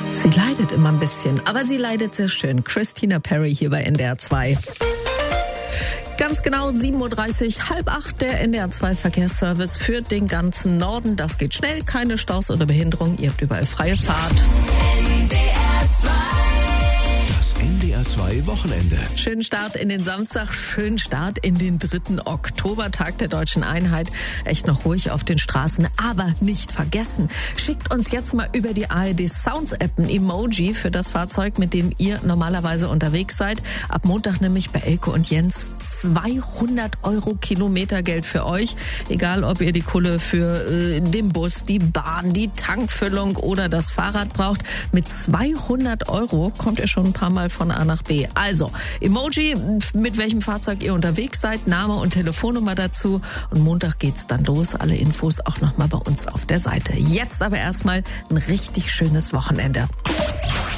Sie leidet immer ein bisschen, aber sie leidet sehr schön. Christina Perri hier bei NDR 2. Ganz genau 7.30 Uhr, 7:30, der NDR 2 Verkehrsservice für den ganzen Norden. Das geht schnell, keine Staus oder Behinderung. Ihr habt überall freie Fahrt. Das NDR 2 Wochenende. Schönen Start in den Samstag, schönen Start in den 3. Oktober, Tag der Deutschen Einheit. Echt noch ruhig auf den Straßen, aber nicht vergessen. Schickt uns jetzt mal über die ARD Sounds App ein Emoji für das Fahrzeug, mit dem ihr normalerweise unterwegs seid. Ab Montag nämlich bei Elke und Jens 200 € Kilometergeld für euch. Egal, ob ihr die Kohle für den Bus, die Bahn, die Tankfüllung oder das Fahrrad braucht. Mit 200 € kommt ihr schon ein paar Mal von A nach B. Also, Emoji, mit welchem Fahrzeug ihr unterwegs seid, Name und Telefonnummer dazu. Und Montag geht's dann los. Alle Infos auch nochmal bei uns auf der Seite. Jetzt aber erstmal ein richtig schönes Wochenende.